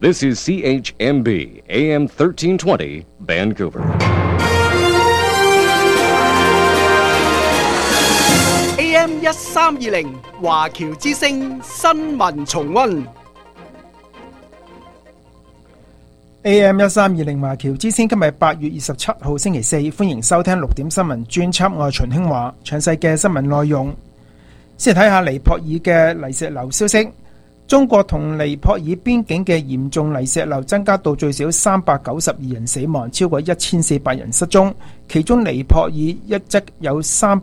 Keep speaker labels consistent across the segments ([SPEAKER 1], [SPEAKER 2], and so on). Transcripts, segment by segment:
[SPEAKER 1] This is CHMB AM 1320 Vancouver.
[SPEAKER 2] AM 1320華僑之聲新聞重溫。
[SPEAKER 3] AM 1320華僑之聲今日8月27號星期四，歡迎收聽6點新聞專輯，我係秦興華。詳細嘅新聞內容，先嚟睇下尼泊爾嘅泥石流消息。中國同尼泊爾邊境嘅嚴重泥石流增加到最少392人死亡，超過1400人失蹤，其中尼泊爾一則有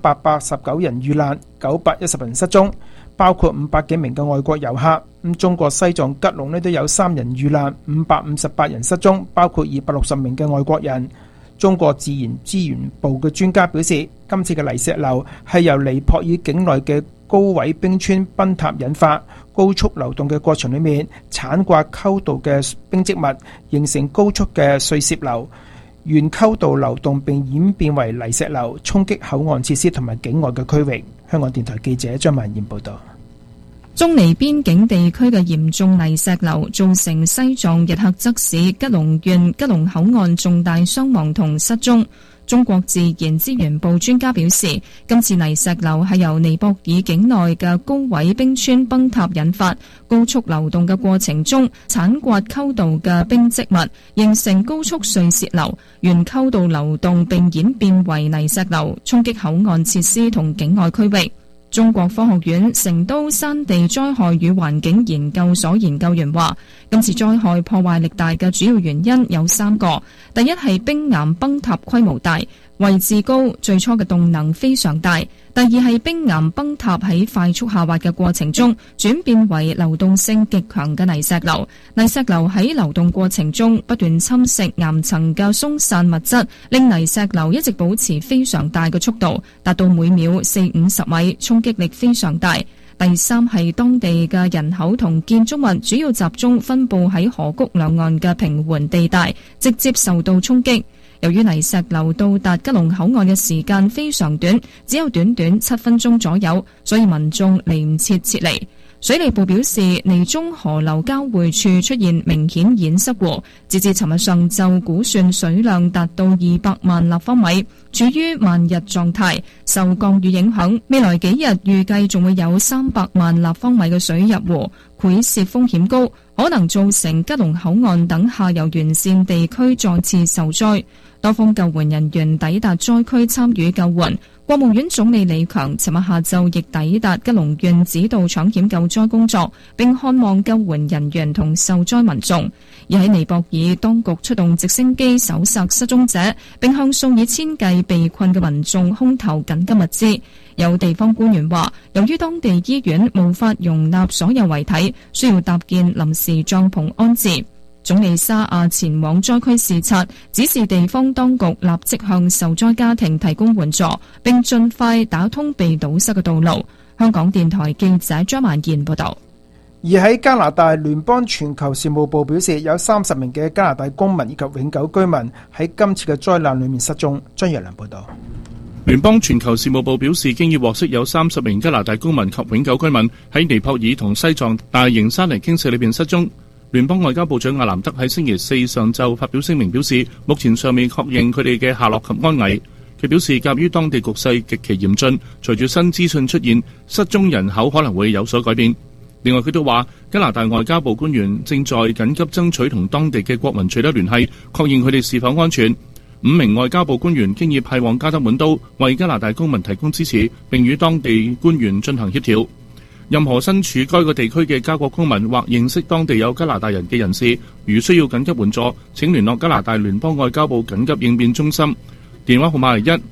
[SPEAKER 3] 389人遇難，910人失蹤，包括500幾名嘅外國遊客。中國西藏吉隆都有3人遇難，558人失蹤，包括260名嘅外國人。中國自然資源部嘅專家表示，今次嘅泥石流係由尼泊爾境內嘅高位冰川崩塌引發，高速流動嘅過程裏面鏟刮溝道嘅冰積物，形成高速嘅碎屑流，沿溝道流動並演變為泥石流，衝擊口岸設施同埋境外嘅區域。香港電台記者張曼燕報道。
[SPEAKER 4] 中尼邊境地區嘅嚴重泥石流造成西藏日喀則市吉隆縣吉隆口岸重大傷亡同失蹤。中國自然資源部專家表示，今次泥石流係由尼泊爾境內嘅高位冰川崩塌引發，高速流動嘅過程中鏟刮溝道嘅冰積物，形成高速碎屑流，沿溝道流動並演變為泥石流，衝擊口岸設施同境外區域。中國科學院成都山地災害與環境研究所研究員話，今次災害破壞力大嘅主要原因有3個。第一係冰岩崩塌規模大，位置高，最初嘅動能非常大。第二係冰岩崩塌喺快速下滑嘅過程中轉變為流動性極強嘅泥石流。泥石流喺流動過程中不斷侵蝕岩層嘅鬆散物質，令泥石流一直保持非常大嘅速度，達到每秒40-50米，衝擊力非常大。第三係當地嘅人口同建築物主要集中分布喺河谷兩岸嘅平緩地帶，直接受到衝擊。由於泥石流到達吉隆口岸嘅時間非常短，只有短短7分鐘左右，所以民眾嚟唔切撤離。水利部表示，尼中河流交匯處出現明顯淹塞湖，截至尋日上晝估算水量達到200萬立方米，處於慢日狀態。受降雨影響，未來幾日預計仲會有300萬立方米嘅水入湖，潰洩風險高，可能造成吉隆口岸等下游沿線地區再次受災。多方救援人員抵達災區參與救援。國務院總理李強尋日下晝亦抵達吉隆縣指導搶險救災工作，並看望救援人員同受災民眾。而喺尼泊爾，當局出動直升機搜索失蹤者，並向數以千計被困嘅民眾空投緊急物資。有地方官員話，由於當地醫院無法容納所有遺體，需要搭建臨時帳篷安置。總理沙亞前往災區視察，指示地方當局立即向受災家庭提供援助，並盡快打通被堵塞嘅道路。香港電台記者張曼燕報道。
[SPEAKER 3] 而喺加拿大聯邦全球事務部表示，有30名嘅加拿大公民以及永久居民喺今次嘅災難裏面失蹤。張若良報道。
[SPEAKER 5] 聯邦全球事務部表示，經已獲悉有30名加拿大公民及永久居民喺尼泊爾同西藏大型山泥傾瀉裏邊失蹤。聯邦外交部長阿南德喺星期四上晝發表聲明，表示目前尚未確認佢哋嘅下落及安危。佢表示，鑑於當地局勢極其嚴峻，隨住新資訊出現，失蹤人口可能會有所改變。另外，佢都話加拿大外交部官員正在緊急爭取同當地嘅國民取得聯繫，確認佢哋是否安全。5名外交部官員經已派往加德滿都，為加拿大公民提供支持，並與當地官員進行協調。任何身處該個地區嘅加國公民或認識當地有加拿大人嘅人士，如需要緊急援助，請聯絡加拿大聯邦外交部緊急應變中心，電話號碼係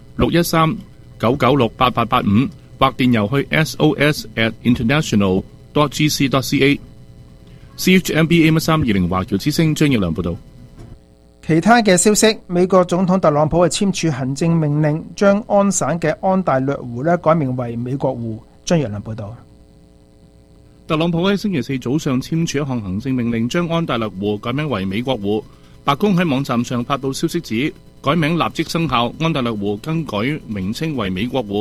[SPEAKER 5] 1-613-996-8885，或電郵去 sos@international.gc.ca。 CHMB AM320華僑之聲張奕良報道。
[SPEAKER 3] 其他嘅消息，美國總統特朗普係簽署行政命令，將安省嘅安大略湖改名為美國湖。張若良報道。
[SPEAKER 5] 特朗普喺星期四早上簽署一項行政命令，將安大略湖改名為美國湖。白宮喺網站上發布消息指，改名立即生效，安大略湖更改名稱為美國湖。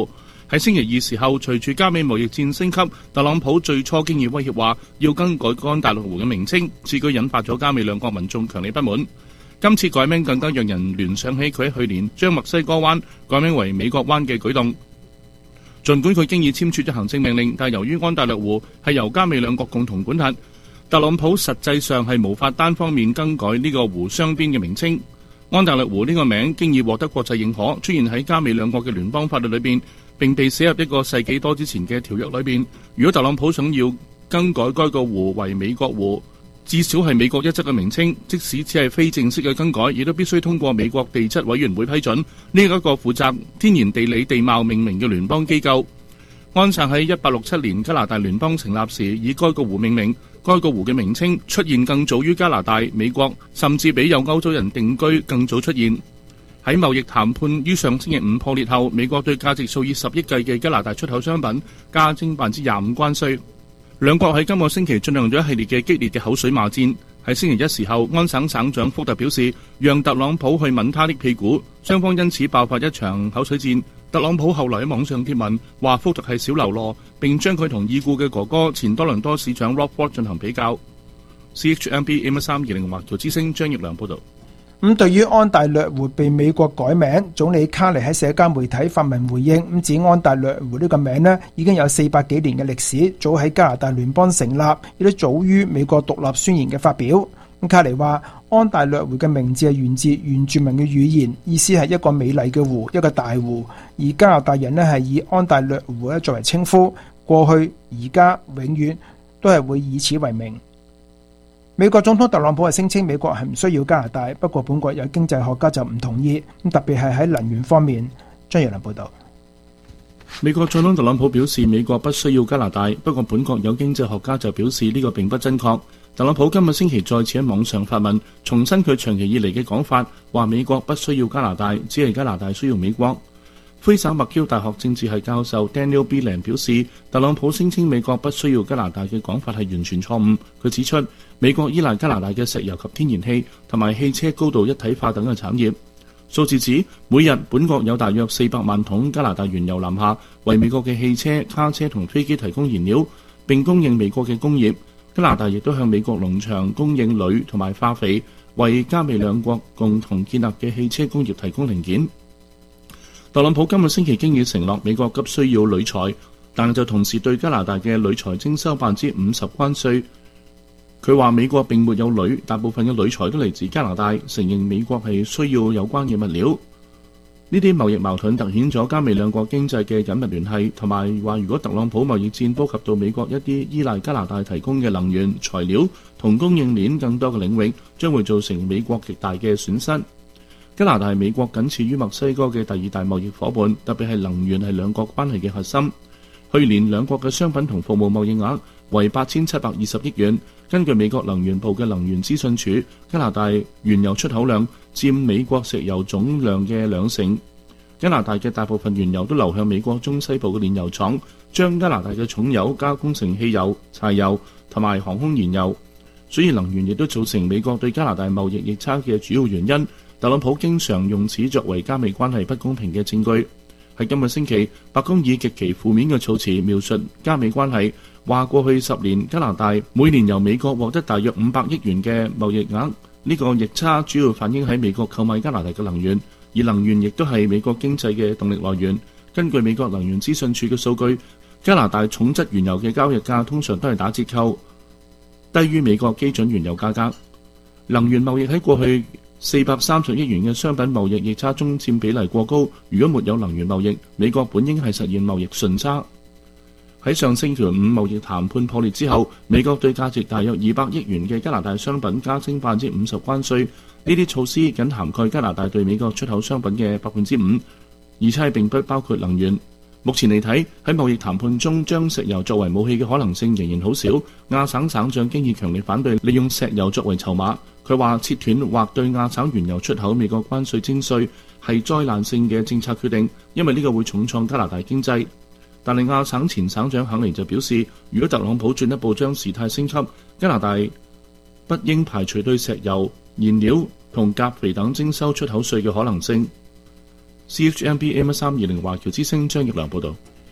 [SPEAKER 5] 喺星期二時候，隨住加美貿易戰升級，特朗普最初經已威脅話要更改安大略湖嘅名稱，此舉引發咗加美兩國民眾強烈不滿。今次改名更加讓人聯想起佢喺去年將墨西哥灣改名為美國灣嘅舉動。儘管佢經已簽署咗行政命令，但由於安大略湖係由加美兩國共同管轄，特朗普實際上係無法單方面更改呢個湖雙邊嘅名稱。安大略湖呢個名經已獲得國際認可，出現喺加美兩國嘅聯邦法律裏邊，並被寫入一個世紀多之前嘅條約裏邊。如果特朗普想要更改該個湖為美國湖，至少係美國一側嘅名稱，即使只係非正式嘅更改，亦都必須通過美國地質委員會批准。呢一個負責天然地理地貌命名嘅聯邦機構，安省喺1867年加拿大聯邦成立時以該個湖命名。該個湖嘅名稱出現更早於加拿大、美國，甚至比有歐洲人定居更早出現。喺貿易談判於上星期五破裂後，美國對價值數以10億計嘅加拿大出口商品加徵25%關稅。兩國喺今個星期進行咗一系列嘅激烈嘅口水罵戰。喺星期一時候，安省省長福特表示，讓特朗普去吻他的屁股，雙方因此爆發一場口水戰。特朗普後來喺網上貼文話福特係小流羅，並將佢同已故嘅哥哥前多倫多市長 Rob Ford 進行比較。CHMB AM320華僑之聲張業良報導。
[SPEAKER 3] 對於安大略湖被美國改名，總理卡尼喺社交媒體發文回應，指安大略湖呢個名呢已經有400幾年嘅歷史，早喺加拿大聯邦成立，亦都早於美國獨立宣言嘅發表。卡尼話安大略湖嘅名字係源自原住民嘅語言，意思係一個美麗嘅湖，一個大湖。而加拿大人呢係以安大略湖作為稱呼，過去、而家、永遠都係會以此為名。美國總統特朗普係聲稱美國係唔需要加拿大，不過本國有經濟學家就唔同意，特別係喺能源方面。張業良報道。
[SPEAKER 5] 美國總統特朗普表示美國不需要加拿大，不過本國有經濟學家就表示呢個並不真確。特朗普今個星期再次喺網上發文，重申佢長期以嚟嘅講法，話美國不需要加拿大，只係加拿大需要美國。魁省麥嬌大學政治系教授 Daniel Belan 表示，特朗普聲稱美國不需要加拿大嘅講法係完全錯誤。佢指出，美國依賴加拿大嘅石油及天然氣同埋汽車高度一體化等嘅產業。數字指，每日本國有大約400萬桶加拿大原油南下，為美國嘅汽車、卡車同飛機提供燃料，並供應美國嘅工業。加拿大亦都向美國農場供應鋁同埋化肥，為加美兩國共同建立嘅汽車工業提供零件。特朗普今個星期經已承諾美國急需要鋁材，但就同時對加拿大嘅鋁材徵收50%關稅。佢話美國並沒有鋁，大部分嘅鋁材都嚟自加拿大，承認美國係需要有關嘅物料。呢啲貿易矛盾凸顯咗加美兩國經濟嘅緊密聯繫，同埋話如果特朗普貿易戰波及到美國一啲依賴加拿大提供嘅能源、材料同供應鏈更多嘅領域，將會造成美國極大嘅損失。加拿大係美國僅次於墨西哥嘅第二大貿易夥伴，特別係能源係兩國關係嘅核心。去年兩國嘅商品同服務貿易額為8720億元。根據美國能源部嘅能源資訊署，加拿大原油出口量佔美國石油總量嘅2成。加拿大嘅大部分原油都流向美國中西部嘅煉油廠，將加拿大嘅重油加工成汽油、柴油同埋航空燃油。所以能源亦都造成美國對加拿大貿易逆差嘅主要原因。特朗普經常用此作為加美關係不公平嘅證據。喺今個星期，白宮以極其負面嘅措辭描述加美關係，話過去10年加拿大每年由美國獲得大約500億元嘅貿易額，呢個逆差主要反映喺美國購買加拿大嘅能源，而能源亦都係美國經濟嘅動力來源。根據美國能源資訊處嘅數據，加拿大重質原油嘅交易價通常都係打折扣，低於美國基準原油價格。能源貿易喺過去430億元嘅商品貿易逆差中佔比例過高，如果沒有能源貿易，美國本應係實現貿易順差。喺上星期五貿易談判破裂之後，美國對價值大約200億元嘅加拿大商品加徵50%關稅，呢啲措施僅涵蓋加拿大對美國出口商品嘅5%，而且並不包括能源。目前嚟睇，喺貿易談判中將石油作為武器嘅可能性仍然好少。亞省省長經已強烈反對利用石油作為籌碼。佢話切斷或對亞省原油出口美國關稅徵稅係災難性嘅政策決定，因為呢個會重創加拿大經濟。但係亞省前省長肯尼就表示，如果特朗普進一步將事態升級，加拿大不應排除對石油、燃料同鉀肥等徵收出口稅嘅可能性。CHMB AM320華僑之聲張業良報導。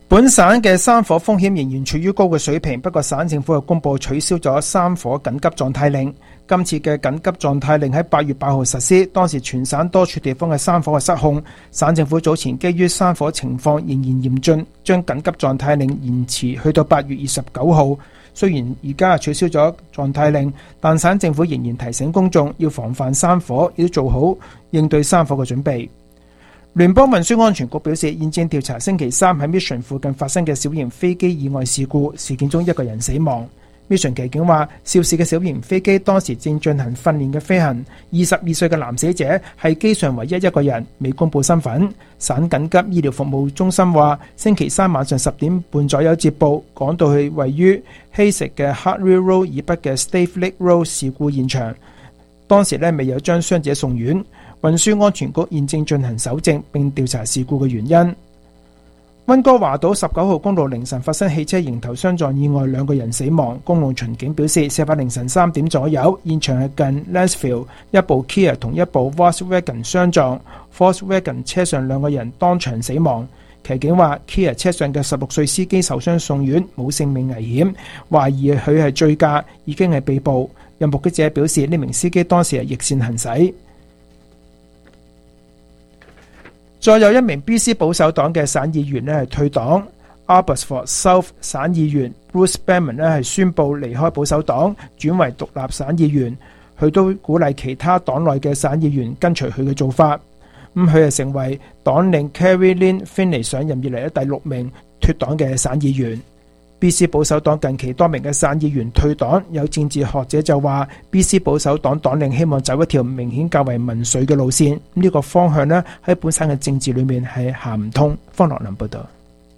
[SPEAKER 3] 本省嘅山火風險仍然處於高嘅水平，不過省政府又公布取消咗山火緊急狀態令。今次嘅緊急狀態令喺8月8號實施，當時全省多處地方嘅山火係失控。省政府早前基於山火情況仍然嚴峻，將緊急狀態令延遲去到8月29號。雖然而家取消咗狀態令，但省政府仍然提醒公眾要防範山火，亦都做好應對山火嘅準備。聯邦運輸安全局表示，現正調查星期三喺 Mission 附近發生嘅小型飛機意外事故，事件中1個人死亡。Mission 騎警話，肇事嘅小型飛機當時正進行訓練嘅飛行，22歲嘅男死者係機上唯一一個人，未公布身份。省緊急醫療服務中心話，星期三晚上10點半左右接報，趕到去位於希食嘅 Hartley Road 以北嘅 Stave Lake Road 事故現場，當時未有將傷者送院。運輸安全局現正進行搜證並調查事故嘅原因。溫哥華島19號公路凌晨發生汽車迎頭相撞意外，2個人死亡。公路巡警表示，事發凌晨3點左右，現場係近 Lansfield， 一部 Kia 同一部 Volkswagen 相撞， Volkswagen 車上2個人當場死亡。騎警話 Kia 車上嘅16歲司機受傷送院，冇性命危險，懷疑佢係醉駕，已經係被捕。有目擊者表示，呢名司機當時係逆線行駛。再有一名 BC 保守黨嘅省議員係退黨， Abbotsford South 省議員 Bruce Banman 係宣布離開保守黨，轉為獨立省議員。佢都鼓勵其他黨內嘅省議員跟隨佢嘅做法。佢係成為黨領 Carrie-Lynne Findlay 上任以嚟第6名脫黨嘅省議員。BC 保守黨近期多名嘅省議員退黨，有政治學者就話 BC 保守黨黨領希望走一條明顯較為民粹嘅路線，呢個方向呢喺本省嘅政治裏面係行唔通。方樂林報道。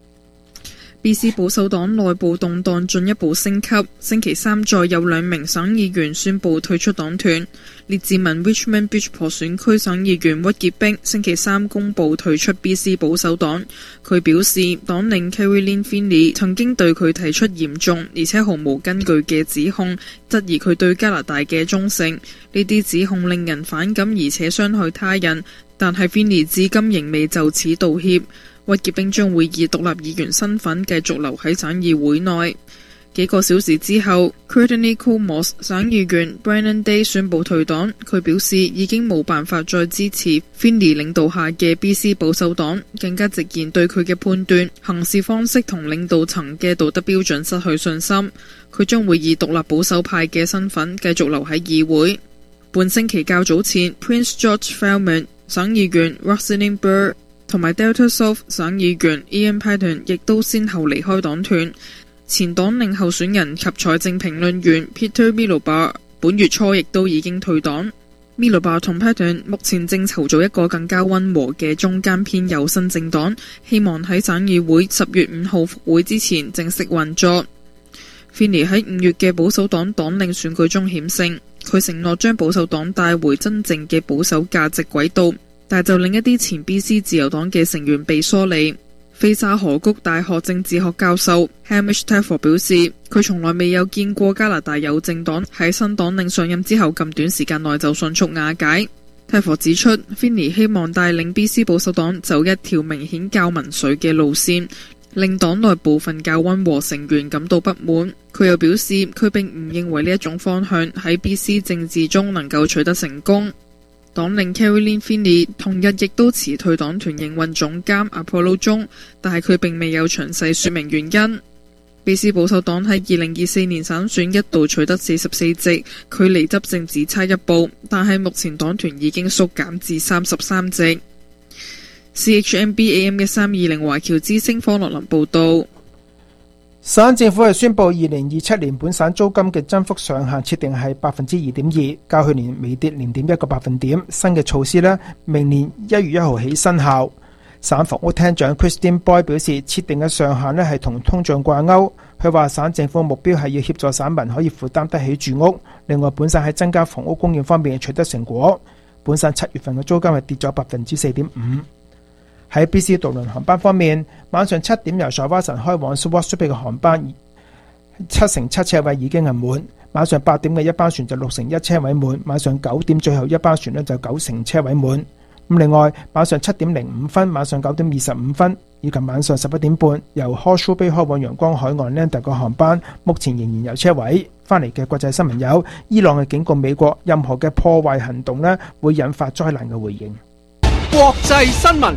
[SPEAKER 6] BC 保守黨內部動盪進一步升級，星期三再有2名省議員宣布退出黨團。列治文 Richmond Beachport 選區省議員屈傑冰星期三公布退出 BC 保守黨。佢表示，黨領 Carrie-Lynne Findlay 曾經對佢提出嚴重而且毫無根據嘅指控，質疑佢對加拿大嘅忠誠。呢啲指控令人反感而且傷害他人，但係 Findlay 至今仍未就此道歉。屈傑冰將會以獨立議員身份繼續留喺省議會內。幾個小時之後 Courtenay Comoss 省議員 Brennan Day 宣布退黨。佢表示已經冇辦法再支持 Findlay 領導下嘅 BC 保守黨，更加直言對佢嘅判斷、行事方式同領導層嘅道德標準失去信心。佢將會以獨立保守派嘅身份繼續留喺議會。半星期較早前 Prince George Falmouth 省議員 Rosalind Burr同埋 Delta South 省議員 Ian Paton 亦都先後離開黨團。前黨領候選人及財政評論員 Peter Milobar 本月初亦都已經退黨。Milobar 同 Paton 目前正籌組一個更加溫和嘅中間偏右新政黨，希望喺省議會10月5號復會之前正式運作。Findlay 喺5月嘅保守黨黨領選舉中險勝，佢承諾將保守黨帶回真正嘅保守價值軌道，但就令一啲前 BC 自由黨嘅成員被疏離。菲沙河谷大學政治學教授 Hamish Telfer 表示，佢從來未有見過加拿大有政黨喺新黨領上任之後咁短時間內就迅速瓦解。Telfer 指出 Findlay 希望帶領 BC 保守黨走一條明顯較民粹嘅路線，令黨內部分較溫和成員感到不滿。佢又表示，佢並唔認為呢一種方向喺 BC 政治中能夠取得成功。黨領 Carrie-Lynne Findlay 同日亦都辭退黨團營運總監 Apollo 中，但係佢並未有詳細說明原因。BC 保守黨喺2024年省選一度取得44席，距離執政只差一步，但係目前黨團已經縮減至33席。CHMB AM1320 華僑之聲方樂林報道。
[SPEAKER 3] 省政府係宣布2027年本省租金嘅增幅上限設定係 2.2%， 較去年微跌 0.1個百分點。新嘅措施明年1月1號起生效。省房屋廳長 Christine Boy 表示，設定嘅上限係同通脹掛鈎。佢話省政府目標係要協助省民可以負擔得起住屋。另外，本省喺增加房屋供應方面取得成果。本省7月份嘅租金係跌咗 4.5%。喺 BC 渡輪航班方面，晚上7點由 Shawson 開往 Swartstrip 嘅航班7/7車位已經係滿，晚上8點嘅一班船就6/1車位滿，晚上9點最後一班船就9成車位滿。 另外，晚上7點05分、晚上9點25分以及晚上11點半，由科舒比開往陽光海岸呢特個航班，目前仍然有車位。翻嚟嘅國際新聞有：伊朗嘅警告美國，任何嘅破壞行動呢會引發災難嘅回應。
[SPEAKER 2] 國際新聞。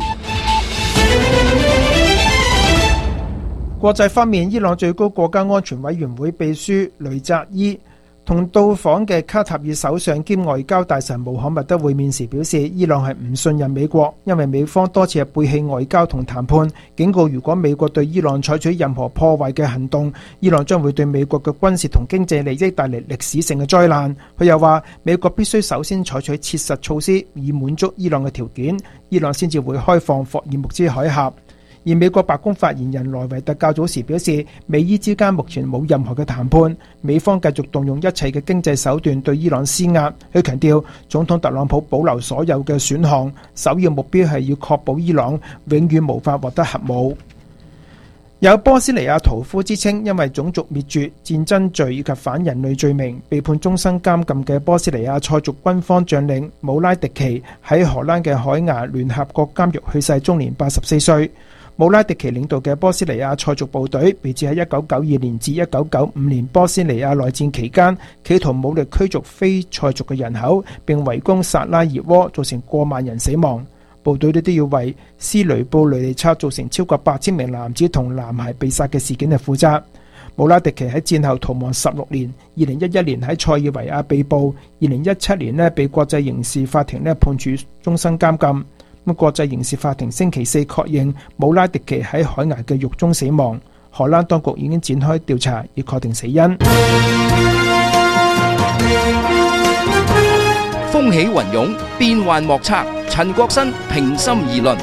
[SPEAKER 3] 國際方面，伊朗最高國家安全委員會秘書雷扎伊同到訪嘅卡塔爾首相兼外交大臣穆罕默德會面時表示，伊朗係唔信任美國，因為美方多次係背棄外交同談判，警告如果美國對伊朗採取任何破壞嘅行動，伊朗將會對美國嘅軍事同經濟利益帶嚟歷史性嘅災難。佢又話，美國必須首先採取切實措施，以滿足伊朗嘅條件，伊朗先至會開放霍爾木茲海峽。而美國白宮發言人萊維特較早時表示，美伊之間目前冇任何嘅談判，美方繼續動用一切嘅經濟手段對伊朗施壓。佢強調，總統特朗普保留所有嘅選項，首要目標係要確保伊朗永遠無法獲得核武。有波斯尼亞屠夫之稱，因為種族滅絕、戰爭罪以及反人類罪名被判終身監禁嘅波斯尼亞塞族軍方將領姆拉迪奇喺荷蘭嘅海牙聯合國監獄去世，終年84歲。姆拉迪奇領導嘅波斯尼亞塞族部隊被指喺1992年至1995年波斯尼亞內戰期間，企圖武力驅逐非塞族嘅人口，並圍攻薩拉熱窩，造成過萬人死亡。部隊都要為斯雷布雷尼察造成超過8000名男子同男孩被殺嘅事件負責。姆拉迪奇喺戰後逃亡16年，2011年喺塞爾維亞被捕，2017年被國際刑事法庭判處終身監禁。國際刑事法庭星期四確認姆拉迪奇喺海牙嘅獄中死亡。荷蘭當局已經展開調查，以確定死因。
[SPEAKER 7] 風起雲湧，變幻莫測。陳國新平心而論。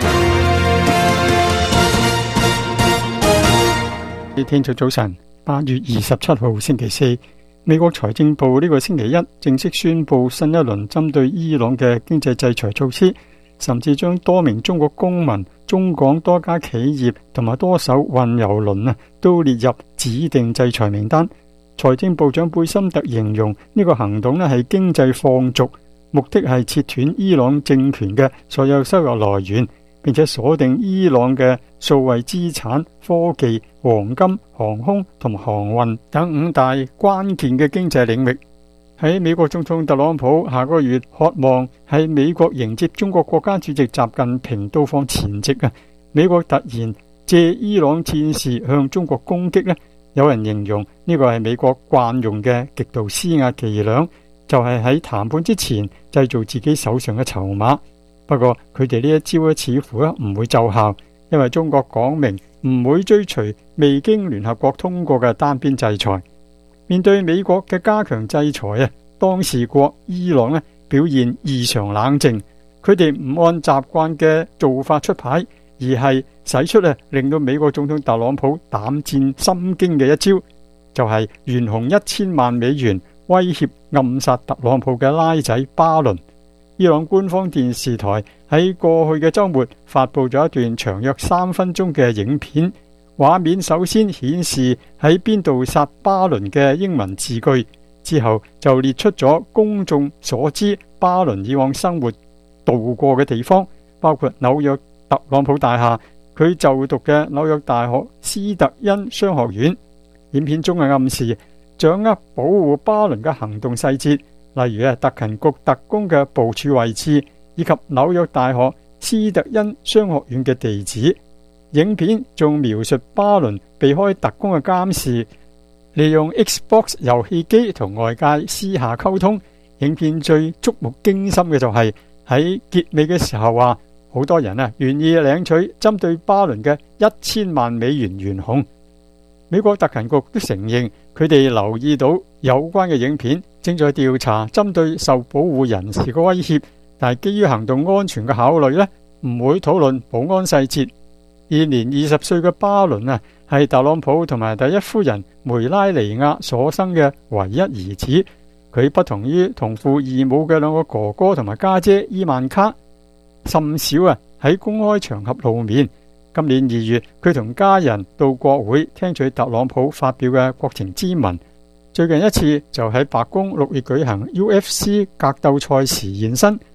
[SPEAKER 8] 天早晨，8月27號星期四，美國財政部呢個星期一正式宣布新一輪針對伊朗嘅經濟制裁措施。甚至將多名中國公民、中港多家企業同埋多艘運油輪都列入指定制裁名單。財政部長貝森特形容呢個行動係經濟放逐，目的係切斷伊朗政權嘅所有收入來源，並且鎖定伊朗嘅數位資產、科技、黃金、航空同航運等5大關鍵嘅經濟領域。喺美國總統特朗普下個月渴望喺美國迎接中國國家主席習近平到訪前夕美國突然借伊朗戰事向中國攻擊有人形容呢個係美國慣用嘅極度施壓伎倆，就係喺談判之前製造自己手上嘅籌碼。不過佢哋呢一招似乎唔會奏效，因為中國講明唔會追隨未經聯合國通過嘅單邊制裁。面對美國嘅加強制裁當事國伊朗表現異常冷靜，佢哋唔按習慣嘅做法出牌，而係使出令到美國總統特朗普膽戰心驚嘅一招，就係懸紅1000萬美元威脅暗殺特朗普嘅拉仔巴倫。伊朗官方電視台喺過去嘅週末發佈咗一段長約3分鐘嘅影片，畫面首先顯示喺邊度殺巴倫嘅英文字句，之後就列出咗公眾所知巴倫以往生活度過嘅地方，包括紐約特朗普大廈，佢就讀嘅紐約大學斯特恩商學院。影片中嘅暗示掌握保護巴倫嘅行動細節，例如特勤局特工嘅部署位置，以及紐約大學斯特恩商學院嘅地址。影片仲描述巴倫避開特工嘅監視，利用 Xbox 遊戲機同外界私下溝通。影片最觸目驚心嘅就係喺結尾嘅時候話，好多人願意領取針對巴倫嘅1000萬美元懸紅。美國特勤局都承認佢哋留意到有關嘅影片，正在調查針對受保護人士嘅威脅，但係基於行動安全嘅考慮唔會討論保安細節。現年20歲嘅巴倫係特朗普同埋第一夫人梅拉尼亞所生嘅唯一兒子。佢不同於同父異母嘅2個哥哥同埋家姐伊曼卡，甚少喺公開場合露面。今年2月，佢同家人到國會聽取特朗普發表嘅國情咨文。最近一次就喺白宮6月舉行 UFC 格鬥賽時現身。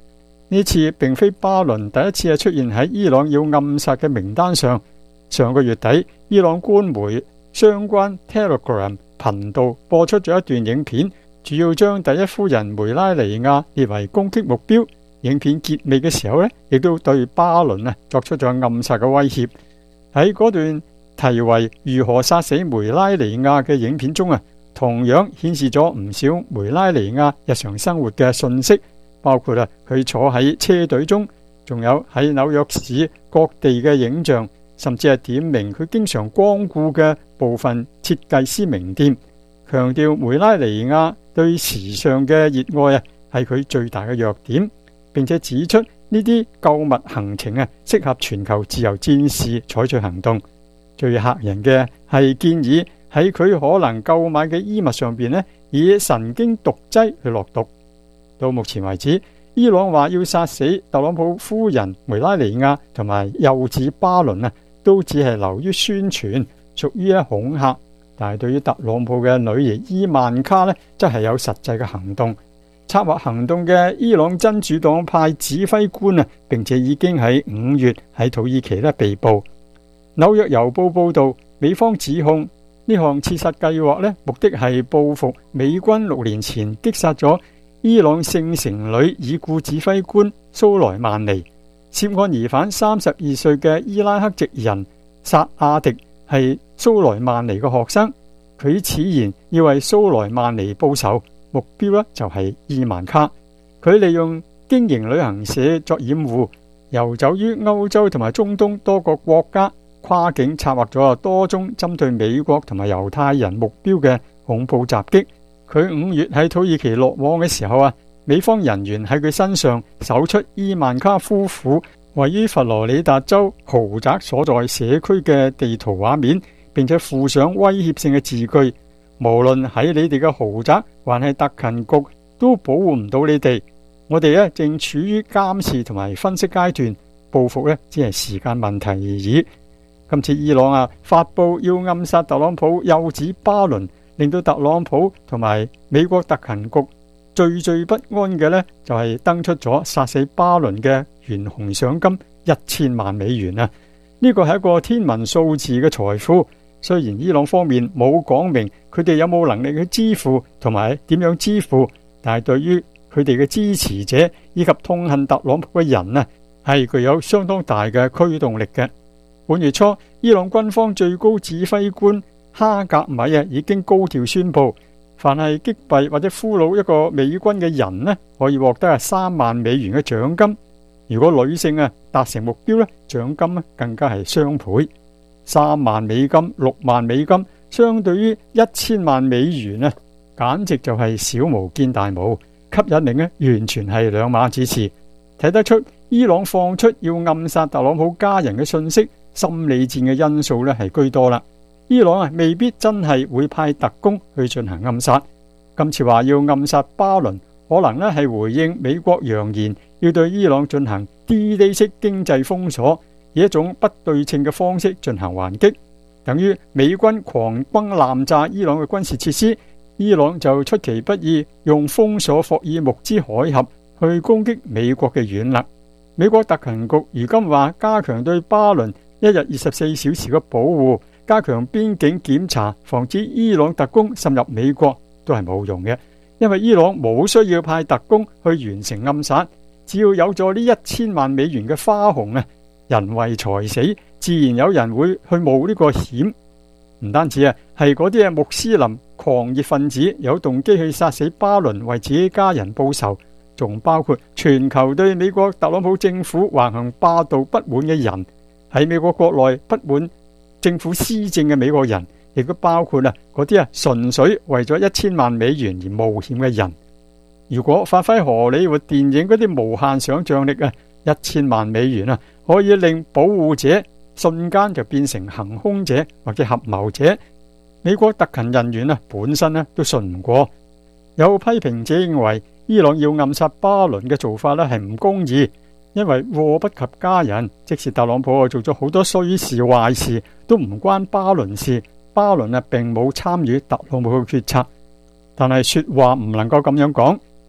[SPEAKER 8] 呢次並非巴倫第一次係出現喺伊朗要暗殺嘅名單上。上個月底，伊朗官媒相關 Telegram 頻道播出咗一段影片，主要將第一夫人梅拉尼亞列為攻擊目標。影片結尾嘅時候呢，亦都對巴倫作出咗暗殺嘅威脅。喺嗰段題為如何殺死梅拉尼亞嘅影片中同樣顯示咗唔少梅拉尼亞日常生活嘅信息，包括佢坐喺車隊中，仲有喺紐約市各地嘅影像，甚至係點名佢經常光顧嘅部分設計師名店，強調梅拉尼亞對時尚嘅熱愛係佢最大嘅弱點，並且指出呢啲購物行程適合全球自由戰士採取行動。最嚇人嘅係建議喺佢可能購買嘅衣物上邊以神經毒劑去落毒。到目前為止，伊朗話要殺死特朗普夫人梅拉尼亞同埋幼子巴倫都只係流於宣傳，屬於恐嚇。但係對於特朗普嘅女兒伊曼卡則係有實際嘅行動。策劃行動嘅伊朗真主黨派指揮官並且已經喺5月喺土耳其被捕。紐約郵報報道，美方指控呢項刺殺計劃目的係報復美軍6年前擊殺咗伊朗聖城旅已故指揮官蘇萊曼尼。涉案疑犯32歲嘅伊拉克籍人薩亞迪係蘇萊曼尼嘅學生，佢此言要為蘇萊曼尼報仇，目標就係伊曼卡。佢利用經營旅行社作掩護，遊走於歐洲同埋中東多個國家，跨境策劃咗多宗針對美國同埋猶太人目標嘅恐怖襲擊。佢5月喺土耳其落網嘅時候美方人員喺佢身上搜出伊曼卡夫婦位於佛羅里達州豪宅所在社區嘅地圖畫面，並且附上威脅性嘅字句：無論喺你哋嘅豪宅還係特勤局，都保護唔到你哋。我哋正處於監視同埋分析階段，報復只係時間問題而已。今次伊朗發布要暗殺特朗普幼子巴倫，令到特朗普同埋美國特勤局惴惴不安嘅就係登出咗殺死巴倫嘅懸紅賞金1000萬美元呢個係一個天文數字嘅財富。雖然伊朗方面冇講明佢哋有冇能力去支付同埋點樣支付，但係對於佢哋嘅支持者以及痛恨特朗普嘅人係具有相當大嘅驅動力嘅。本月初，伊朗軍方最高指揮官哈格米已經高調宣布，凡係擊斃或者俘虜一個美軍嘅人可以獲得3萬美元嘅獎金。如果女性達成目標獎金更加係雙倍，3萬美金、6萬美金，相對於1000萬美元簡直就係小巫見大巫，吸引力完全係兩碼子事。睇得出伊朗放出要暗殺特朗普家人嘅信息，心理戰嘅因素係居多啦。伊朗未必真係會派特工去進行暗殺。今次話要暗殺巴倫，可能係回應美國揚言要對伊朗進行 D-Day 式經濟封鎖，以一種不對稱嘅方式進行還擊，等於美軍狂轟濫炸伊朗嘅軍事設施，伊朗就出其不意用封鎖霍爾木茲海峽去攻擊美國嘅軟肋。美國特勤局如今話加強對巴倫1日24小時嘅保護，加強邊境檢查，防止伊朗特工滲入美國，都係冇用嘅，因為伊朗冇需要派特工去完成暗殺，只要有咗呢1000萬美元嘅花紅人為財死，自然有人會去冒呢個險。唔單止係嗰啲穆斯林狂熱分子有動機去殺死巴倫，為自己家人報仇，仲包括全球對美國特朗普政府橫行霸道不滿嘅人，喺美國國內不滿政府施政嘅美國人，亦都包括嗰啲純粹為咗1000萬美元而冒險嘅人。如果發揮荷里活電影嗰啲無限想象力1000萬美元可以令保護者瞬間就變成行兇者或者合謀者，美國特勤人員本身都信唔過。有批評者認為伊朗要暗殺巴倫嘅做法係唔公義，因為禍不及家人，即使特朗普做咗好多衰事壞事都唔關巴倫事，巴倫並冇參與特朗普嘅決策。但係說話唔能夠咁樣講，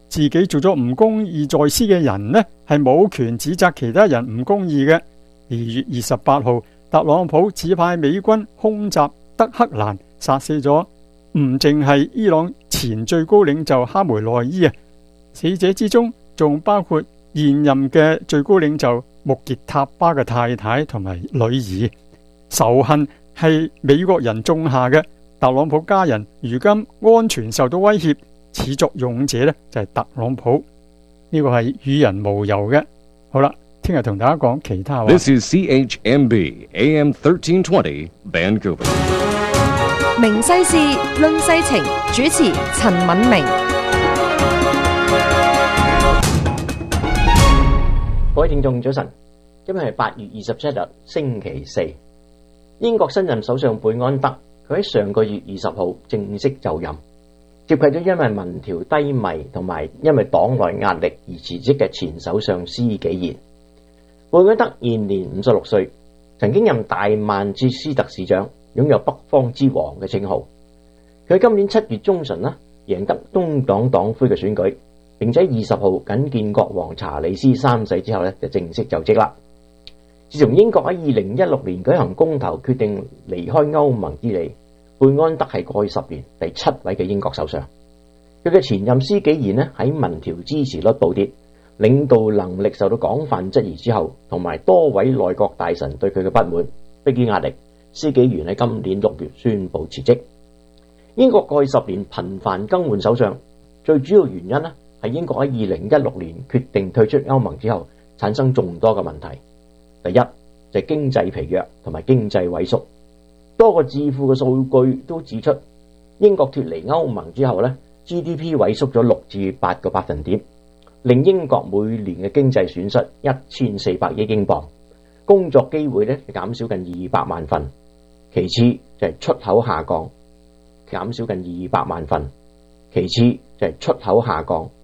[SPEAKER 8] 自己做咗唔公義在先嘅人呢，係冇權指責其他人唔公義嘅。2月28號，特朗普指派美軍空襲德黑蘭，殺死咗唔淨係伊朗前最高領袖哈梅內伊啊，死者之中仲包括現任嘅最高領袖穆傑塔巴嘅太太同埋女兒。仇恨係美國人種下嘅，特朗普家人如今安全受到威脅，始作俑者呢就係特朗普，呢個係與人無尤嘅。好啦，聽日同大家講其他話。
[SPEAKER 1] This is CHMB AM 1320 Vancouver。
[SPEAKER 9] 明世事，論世情，主持陳敏明。
[SPEAKER 10] 各位聽眾早晨，今日係8月27日星期四。英國新任首相貝安德，佢喺上個月20號正式就任，接替咗因為民調低迷同埋因為黨內壓力而辭職嘅前首相施紀賢。貝安德現年56歲，曾經任大曼徹斯特市長，擁有北方之王嘅稱號。佢喺今年7月中旬贏得工黨黨魁嘅選舉，並且20號覲見國王查理斯3世之後就正式就職啦。自從英國喺2016年舉行公投決定離開歐盟之嚟，貝安德係過去10年第7位嘅英國首相。佢嘅前任施紀賢喺民調支持率暴跌，領導能力受到廣泛質疑之後，同埋多位內閣大臣對佢嘅不滿，迫於壓力，施紀賢喺今年6月宣布辭職。英國過去10年頻繁更換首相，最主要原因係英國喺2016年決定退出歐盟之後，產生眾多嘅問題。第一就係經濟疲弱同埋經濟萎縮，多個智庫嘅數據都指出，英國脫離歐盟之後GDP 萎縮咗6至8個百分點，令英國每年嘅經濟損失1400億英鎊，工作機會減少近200萬份。其次就係出口下降，減少近200萬份。其次就係出口下降，